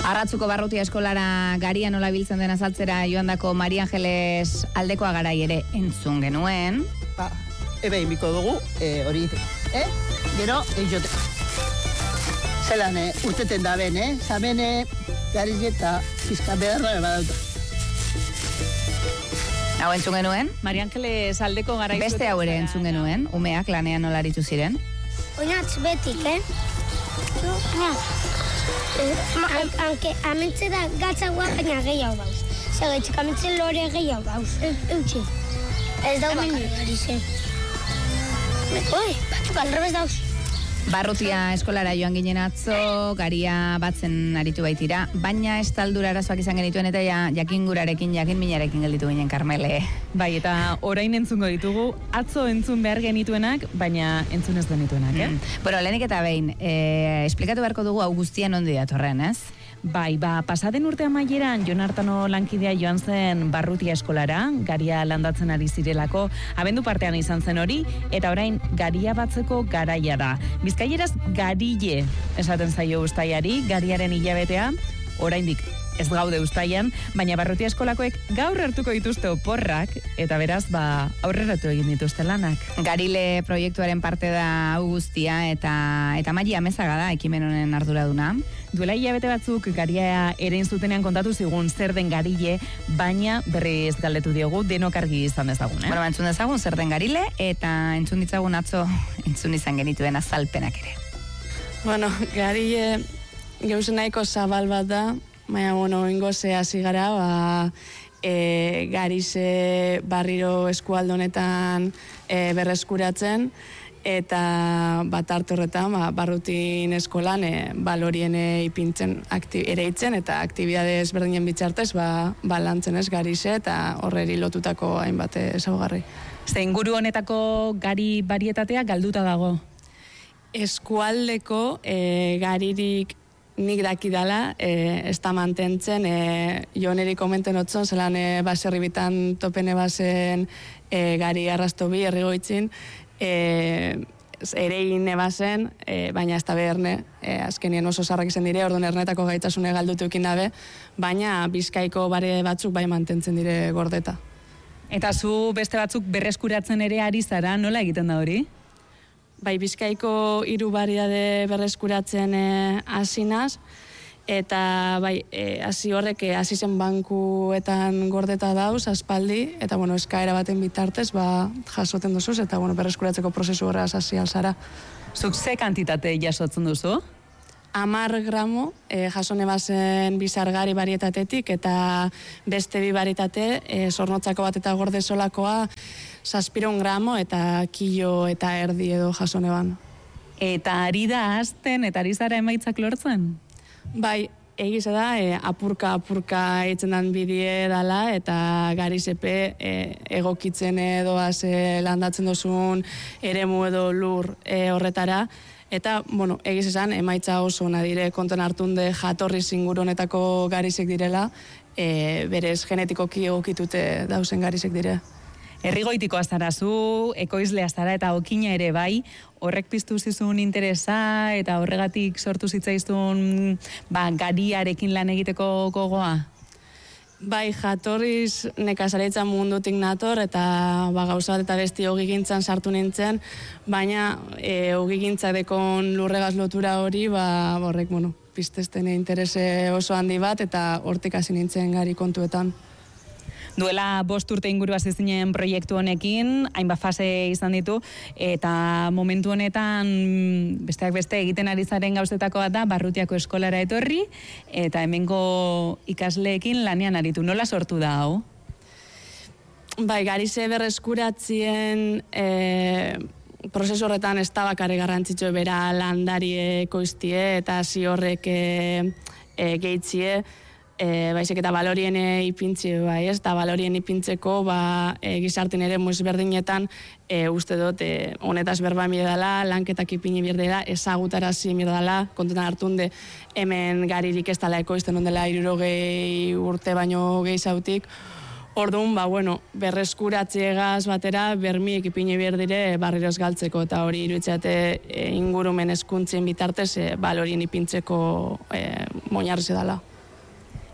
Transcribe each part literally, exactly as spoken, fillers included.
Arratzuko Barrutia eskolara garia nola biltzen den azaltzera joandako Mari Angeles aldekoa garai ere entzun genuen. Ba, ebe inbiko dugu, e, hori, eh? Gero, eizote. Zelan, eh, urteten da ben, eh? Zamen, eh, gariz eta pizka beharra badauta. Hau entzun genuen? Mari Angeles aldeko garai. Beste hau ere entzun genuen, umeak lanean nola aritu ziren. Oinatz betik, eh? Ja. Anke amentze da gatzagoa baina gehiago gauz. Segaitzik amentze lore gehiago gauz. Eutxe. Ez dau bakarri gari zen. Oi, batzuk alrebez dauz. Barrutia eskolara joan ginen atzo, garia batzen aritu baitira, baina estaldura arazoak izan genituen eta ja, jakingurarekin, jakin minarekin gelditu ginen, Karmele. Bai, eta orain entzungo ditugu, atzo entzun behar genituenak, baina entzun ez genituenak, eh? Mm. Bueno, lehenik eta behin, eh, esplikatu beharko dugu hau guztian ondi datorren, ez? Bai, ba, pasaden urte amaieran Jon Artano lankidea joan zen Barrutia eskolara, garia landatzen ari zirelako, abendu partean izan zen hori, eta orain garia batzeko garaia da. Bizkaieraz garile esaten zaio uztaiari, gariaren hilabetea, oraindik ez gaude uztaian, baina Barrutia eskolakoek gaur hartuko dituzte oporrak, eta beraz, ba, aurreratu egin dituzte lanak. Garile proiektuaren parte da hau guztia, eta eta Mari Amezaga da ekimen honen arduraduna. Duela hilabete batzuk garia erein zutenean kontatu zigun zer den garile, baina berriz galdetu diogu denok argi izan dezagun, eh? Bueno, entzun dezagun zer den garile, eta entzun ditzagun atzo entzun izan genituen azalpenak ere. Bueno, garile gauzen nahiko zabal bat da, baina, bueno, ingo ze hasi gara, ba, e, garize barriro eskualde honetan e, berreskuratzen, eta bat hartu horretan, ba, Barrutin eskolan e, balorien ipintzen ere itzen, eta aktibidade ezberdinen bitxartez, ba, ba lantzen ez garize, eta horreri lotutako hainbat ezaugarri. Ze inguru honetako gari barietatea galduta dago? Eskualdeko e, garirik nik dakidala, e, ez da mantentzen, e, joneri komenten otzon, zelan e, baserri bitan topene bazen e, gari arrasto bi errigoitzin, e, erein ebazen, e, baina ez da beherne, e, azkenien oso zarrak izan dire, orduan ernetako gaitasune galdutukin dabe, baina Bizkaiko bare batzuk bai mantentzen dire gordeta. Eta zu beste batzuk berreskuratzen ere ari zara, nola egiten da hori? Bai, Bizkaiko hiru bariade berreskuratzen hasinaz, e, eta bai, hasi e, horrek hasi zen bankuetan gordeta dauz, aspaldi, eta bueno, eskaera baten bitartez, ba, jasoten duzuz, eta bueno, berreskuratzeko prozesu horreaz hasi alzara. Zuk ze kantitate jasotzen duzu? Amar gramo, e, jasone bazen bizargari barietatetik, eta beste bi barietate, e, zornotzako bat eta gorde solakoa, zazpiron gramo eta kilo eta erdi edo jasone ban. Eta ari da azten, eta ari zara emaitzak lortzen? Bai, egize da, e, apurka apurka eitzen dan bidie dala, eta garizepe e, egokitzen edo e, landatzen dozun eremu edo lur e, horretara, eta, bueno, egiz esan, emaitza oso ona dire, konton hartunde jatorri inguru honetako garizek direla, e, berez genetikoki egokitute dauzen garizek dire. Herrigoitikoa zara zu, ekoizlea zara eta okina ere bai, horrek piztu zizun interesa eta horregatik sortu zitzaizun ba, gariarekin lan egiteko gogoa? Bai, jatorriz nekazaritza mundutik nator eta ba, gauza bat eta besti ogigintzan sartu nintzen, baina e, ogigintzak dekon lurregaz lotura hori, ba, horrek, bueno, piztezten interese oso handi bat eta hortik hasi nintzen gari kontuetan. Duela bost urte inguru hasi zinen proiektu honekin, hainbat fase izan ditu, eta momentu honetan besteak beste egiten ari zaren gauzetako bat da, Barrutiako eskolara etorri, eta hemengo ikasleekin lanean aritu. Nola sortu da hau? Bai, garize berreskuratzien e, prozesu horretan ez da bakare garrantzitsu bera landari ekoiztie eta hasi horrek e, e, gehitzie, E, baizik eta balorien ipintzi, bai, ez, eta balorien ipintzeko ba, e, gizartin ere muizberdinetan e, uste dut, e, honetaz berba mirdala, lanketak ipini mirdela, ezagutarazi mirdala, kontutan hartunde hemen garirik ez dala ekoizten ondela hirurogei urte baino gehi zautik. Orduan, ba, bueno, berreskuratziegaz batera, bermiek ipini behar dire barriroz galtzeko, eta hori iruditzate e, ingurumen hezkuntzien bitartez e, balorien ipintzeko e, moinarrize dela.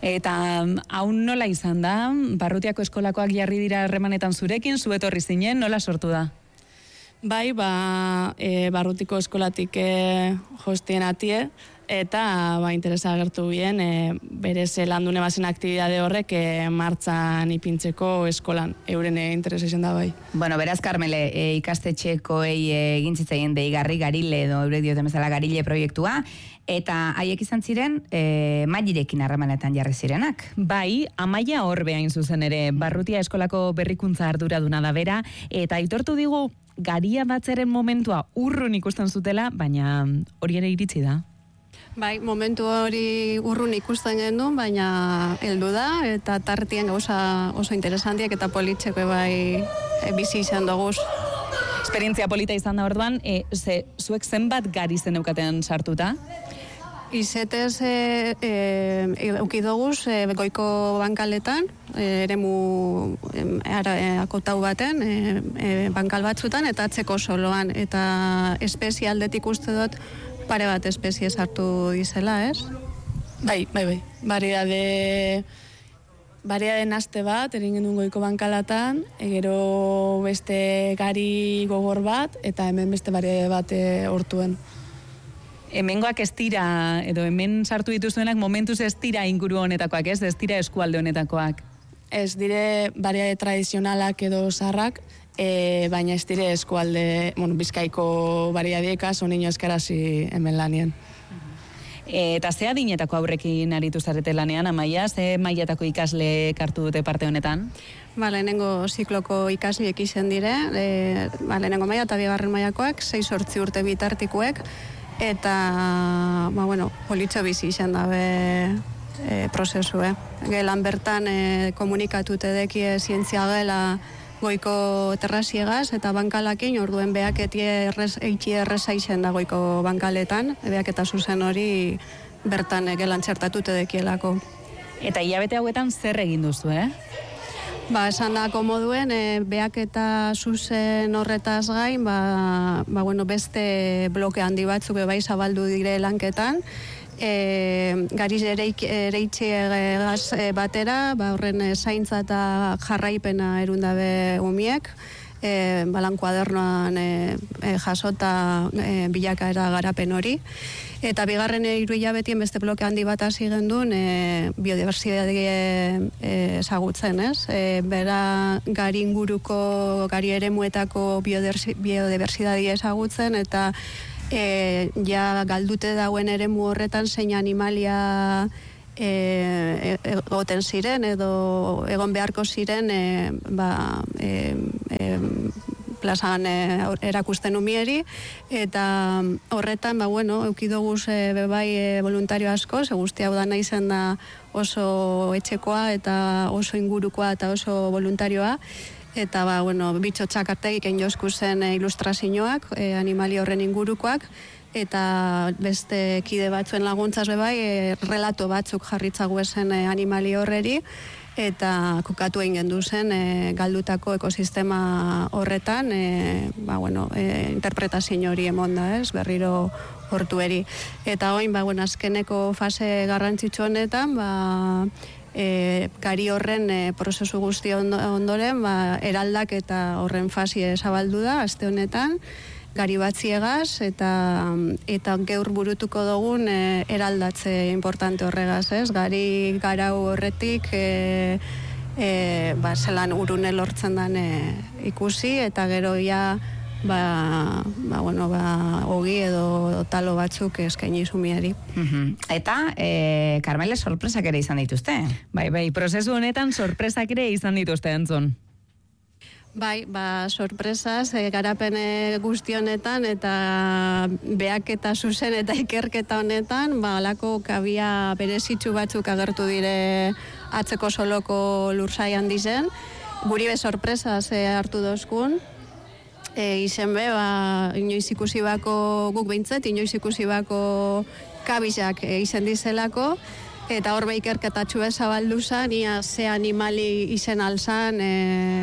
Eta hau nola izan da, Barrutiako eskolakoak jarri dira harremanetan zurekin, zu etorri zinen, nola sortu da? Bai, ba, e, Barrutiko eskolatik e, jostien atie, eta ba, interesa agertu bien, e, berez landune bazen aktibidade horrek e, martzan ipintzeko eskolan, euren e, interesa izan da bai. Bueno, beraz, Karmele, e, ikastetxekoei egin zitzaien deigarri garile edo eurek dioten bezala garile proiektua, eta haiek izan ziren e, Mailerekin harremanetan jarri zirenak. Bai, Amaia Orbe hain zuzen ere, Barrutia eskolako berrikuntza arduraduna da bera, eta aitortu digu garia batzeren momentua urrun ikusten zutela, baina hori ere iritsi da. Bai, momentu hori urrun ikusten genuen, baina heldu da, eta tartien gauza oso interesantiak eta politxeko bai e, bizi izan doguz. Esperientzia polita izan da orduan, e, ze, zuek zenbat gari zen eukaten sartuta? Izetez e, e, eukidoguz e, goiko bankaletan, e, eremu e, ara, e, akotau baten, e, e, bankal batzutan, eta atzeko soloan, eta espezie aldetik uste dut pare bat espezie sartu dizela, ez? Bai, bai, bai. Variedade, variedade naste bat, egin genuen goiko bankalatan, gero beste gari gogor bat, eta hemen beste variedade bat e, hortuen. Hemengoak ez dira, edo hemen sartu dituzuenak momentuz ez dira inguru honetakoak, ez? Ez dira eskualde honetakoak. Ez dire variedade tradizionalak edo zarrak, e, baina ez dire eskualde, bueno, Bizkaiko variadeka, sonino eskarazi hemen lanien. E, eta ze adinetako aurrekin aritu zarete lanean, Amaia? Ze mailatako ikasle hartu dute parte honetan? Ba, lehenengo zikloko ikasleek izen dire, e, ba, lehenengo maila eta bigarren mailakoak, sei sortzi urte bitartikuek, eta, ba, bueno, politxo bizi izan dabe e, prozesue. Gelan bertan e, komunikatute dekie zientzia gela goiko terraziegaz, eta bankalakin, orduen behaketi errez, eitxi erreza izen da goiko bankaletan, behaketa zuzen hori bertan e, gelan txertatute dekielako. Eta hilabete hauetan zer egin duzu, eh? Ba, esan da komoduen, e, behaketa zuzen horretaz gain, ba, ba, bueno, beste bloke handi batzuk bai zabaldu dire lanketan, e, gariz ereitxe gaz batera, ba, horren zaintza eta jarraipena erundabe umiek, e, balan kuadernoan e, e, jasota e, bilakaera garapen hori. Eta bigarren hiru hilabetien beste bloke handi bat hasi gendun e, biodibertsitatea ezagutzen, ez? E, bera gari inguruko, gari eremuetako biodibertsitatea ezagutzen, eta e, ja galdute dauen eremu horretan zein animalia e, egoten ziren, edo egon beharko ziren e, ba, e, e, plazan e, erakusten umieri, eta horretan, ba, bueno, eukidoguz e, bebai e, voluntario asko, ze guzti hau da nahi zen da oso etxekoa, eta oso ingurukoa, eta oso voluntarioa, eta, ba, bueno, bitxo txakartegik enjozkuzen e, ilustrazioak, e, animali horren ingurukoak, eta beste kide batzuen laguntzaz bebai, e, relato batzuk jarritzagu esen e, animali horreri, eta kokatu egin gendu zen e, galdutako ekosistema horretan, e, ba, bueno, e, interpretazio hori emon da, ez, berriro hortueri. Eta oin, ba, bueno, azkeneko fase garrantzitsu honetan, ba, e, gari horren e, prozesu guzti ondoren, ba, eraldak eta horren fasie zabaldu da, aste honetan, gari batziegaz, eta eta geur burutuko dugun e, eraldatze importante horregaz, ez? Gari garau horretik e, e, ba, zelan urune lortzen dan e, ikusi, eta gero ja ba, ba, bueno, ba, ogi edo talo batzuk eskaini zumiari. Uh-huh. Eta, e, Karmele, sorpresak ere izan dituzte? Bai, bai, prozesu honetan sorpresak ere izan dituzte, Entzun. Bai, ba, sorpresaz, e, garapen guzti honetan, eta behaketa zuzen eta ikerketa honetan, ba, alako kabia berezitsu batzuk agertu dire atzeko soloko lursai handi zen. Guri be sorpresaz e, hartu dozkun. E, izen be, ba, inoiz ikusi bako guk behintzet, inoiz ikusi bako kabizak e, izen dizelako, eta hor be ikerketatxu zabaldu zan, ia ze animali izen alzan, e,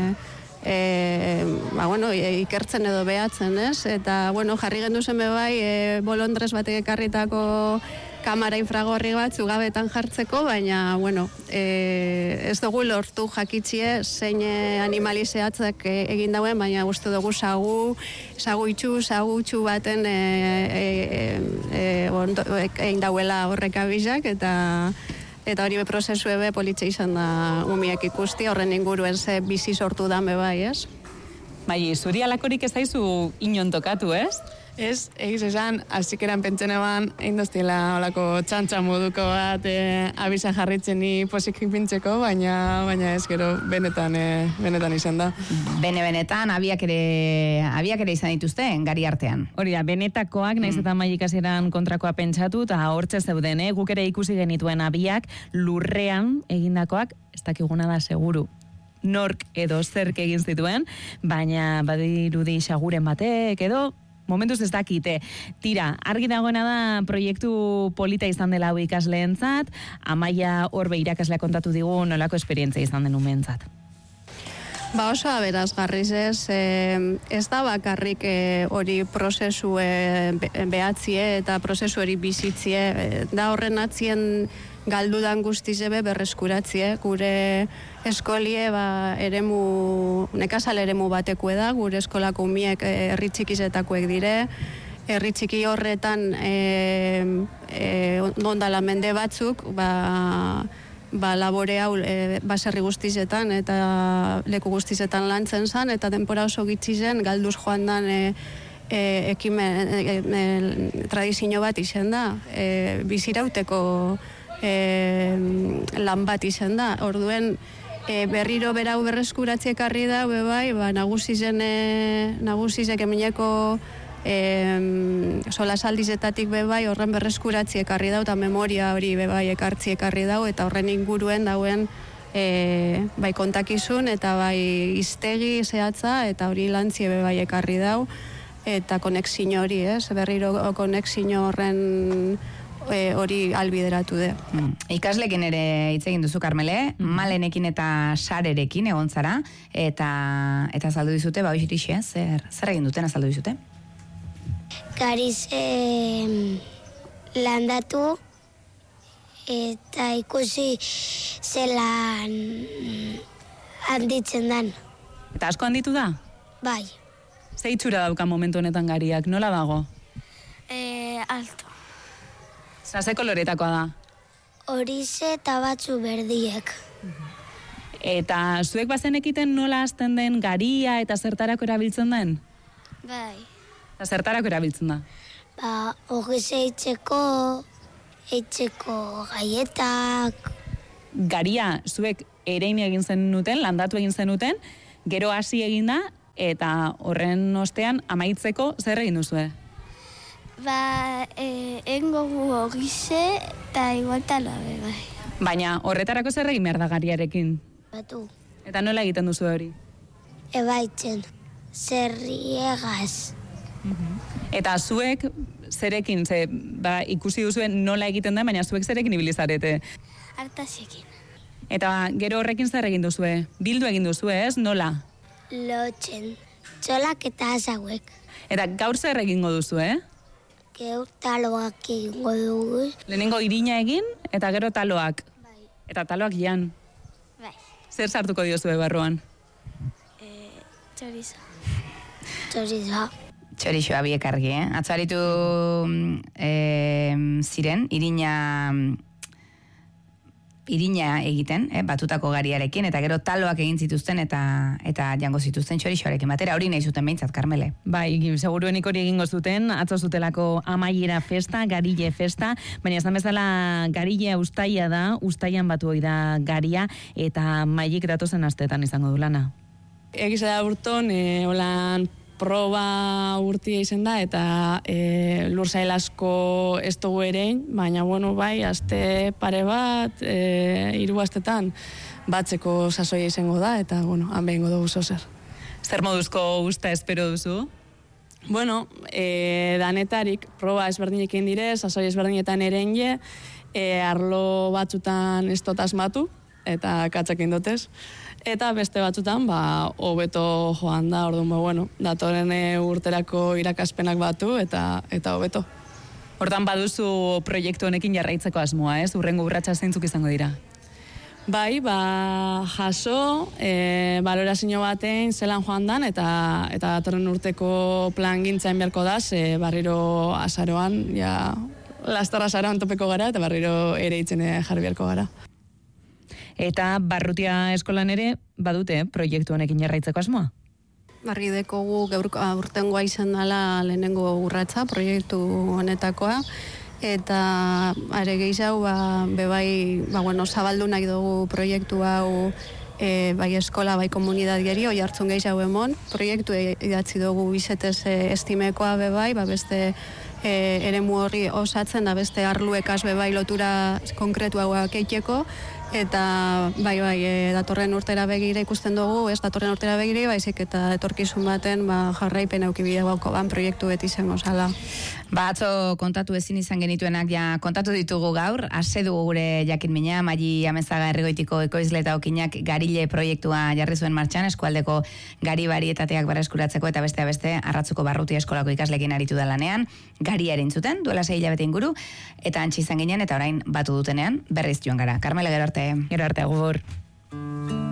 E, ba, bueno, e, ikertzen edo behatzen, ez? Eta, bueno, jarri gendu zen bebai, e, bolondrez batek ekarritako kamera infragorri bat zugabetan jartzeko, baina, bueno, e, ez dugu lortu jakitzie zein animalizeatzak egin dauen, baina uste dugu sagu, sagu itxu, sagu itxu baten e, e, e, ondo, egin dauela horrek abizak, eta eta hori be prozesu ebe politxe izan da umiak ikusti, horren inguruen ze bizi sortu dan bebai, ez? Bai, zuri alakorik ez daizu inon tokatu, ez? Ez, egiz esan, azikeran pentsen eban, egin doztiela olako txantxa moduko bat e, abisa jarritzen ni posik pintzeko, baina baina ez gero benetan e, benetan izan da. Bene-benetan, abiak ere, abiak ere izan dituzten, gari artean. Hori da, benetakoak, naiz eta Maik hasieran kontrakoa pentsatu, eta hortze zeuden, eh? Guk ere ikusi genituen abiak, lurrean egindakoak, ez dakiguna da seguru. Nork edo zerk egin zituen, baina badirudi xaguren batek edo, momentuz ez dakite. Tira, argi dagoena da proiektu polita izan dela hau ikasleentzat, Amaia Orbe irakaslea kontatu digu nolako esperientzia izan den umentzat. Ba oso aberazgarriz ez, e, ez da bakarrik e, hori prozesu e, behatzie eta prozesu hori bizitzie, e, da horren atzien galdudan guztizebe berreskuratzie, gure eskolie ba, eremu, nekazal eremu batekue da, gure eskolako umiek herri txikizetakoek dire, herri txiki horretan e, e, ondala mende batzuk, ba, ba labore hau e, baserri guztizetan eta leku guztizetan lantzen zan, eta denpora oso gitzi zen, galduz joan dan e, e, ekimen, e, e, tradizio bat izen da, e, bizirauteko E, lan bat izan da. Orduen e, berriro berau berreskuratzi ekarri da, bebai, ba, nagusizen e, nagusizek emineko e, solasaldizetatik bebai horren berreskuratzi ekarri dau, eta memoria hori bebai ekartzi ekarri dau, eta horren inguruen dauen e, bai kontakizun eta bai iztegi zehatza, eta hori lantzie bebai ekarri dau, eta konexio hori, ez? Berriro konexio horren E, hori albideratu de. Mm. Ikaslekin ere hitz egin duzu, Karmele, mm. Malenekin eta Sarerekin egon zara, eta eta azaldu dizute, ba hoxirixe, zer, zer egin duten azaldu dizute? Gariz eh, landatu eta ikusi zelan handitzen dan. Eta asko handitu da? Bai. Ze itxura dauka momentu honetan gariak, nola dago? Eh, alto. Zase koloretakoa da? Horize eta batzu berdiek. Eta zuek bazenekiten nola hasten den garia eta zertarako erabiltzen den? Bai. Eta zertarako erabiltzen da? Ba, horize eitzeko, eitzeko gaietak. Garia zuek erein egin zenuten, landatu egin zenuten, gero hasi egin da, eta horren ostean amaitzeko zer egin duzue? Ba, e, engo gu horize eta igual taloa bai. Baina horretarako zer egin behar da gariarekin? Batu. Eta nola egiten duzu hori? Ebaitzen, zerriegaz. Eta zuek zerekin, ze, ba, ikusi duzuen nola egiten da, baina zuek zerekin ibilizarete? Hartaziekin. Eta gero horrekin zer egin duzue? Bildu egin duzue, ez? Nola? Lotzen, txolak eta azauek. Eta gaur zer egingo duzu, eh? Geu taloak egingo dugu. Lehenengo irina egin, eta gero taloak. Bai. Eta taloak jan. Bai. Zer sartuko diozue barruan? E, txorizo. Txorizo. Txorixoa biek argi, eh? Atzaritu eh, ziren, irina irina egiten, eh, batutako gariarekin, eta gero taloak egin zituzten eta eta jango zituzten txorixoarekin batera, hori nahi zuten behintzat, Karmele. Bai, seguruenik hori egingo zuten, atzo zutelako amaiera festa, garile festa, baina esan bezala garile ustaia da, ustaian batu hoi da garia, eta Maik datozen asteetan izango du lana. Egiz da urton, e, holan proba urtia izan da, eta e, lur zail asko ez dugu erein, baina, bueno, bai, aste pare bat, e, hiru astetan, batzeko sasoia izango da, eta, bueno, han behingo dugu zozer. Zer moduzko usta espero duzu? Bueno, e, danetarik, proba ezberdinekin dire, sasoi ezberdinetan erein je, e, arlo batzutan ez dut asmatu, eta katzakin dotez. Eta beste batzutan, ba, hobeto joan da, orduan, ba, bueno, datorren urterako irakaspenak batu, eta eta hobeto. Hortan baduzu proiektu honekin jarraitzeko asmoa, ez? Urrengo urratsa zeintzuk izango dira? Bai, ba, jaso, e, balorazio batein zelan joan dan, eta eta datorren urteko plan gintzain beharko da, ze barriro azaroan, ja, lastar azaroan topeko gara, eta barriro ere itzen jarri beharko gara. Eta Barrutia eskolan ere, badute, proiektu honekin jarraitzeko asmoa? Barri dekogu gaurko urtengoa izan dela lehenengo urratsa proiektu honetakoa, eta are gehiago ba, bebai ba, bueno, zabaldu nahi dugu proiektu hau e, bai eskola, bai komunidadieri, oi hartzun gehiago emon, proiektu idatzi dugu bizetez e, estimekoa bebai, ba, beste e, eremu horri osatzen, da beste arluekaz bebai lotura konkretu hauak eiteko, eta bai bai e, datorren urtera begira ikusten dugu, ez datorren urtera begira, baizik eta etorkizun baten ba, jarraipen auki bide gauko ban proiektu beti izango zala. Ba, atzo kontatu ezin izan genituenak ja kontatu ditugu gaur, ase dugu gure jakin mina, Maili Amezaga Herrigoitiko ekoizle eta okinak garile proiektua jarri zuen martxan, eskualdeko gari barietateak berreskuratzeko eta beste beste Arratzuko Barrutia eskolako ikaslekin aritu da lanean, garia erantzuten, duela sei hilabete inguru, eta antzi izan ginen eta orain batu dutenean berriz joan gara. Karmela, gero arte. Gero arte, agur.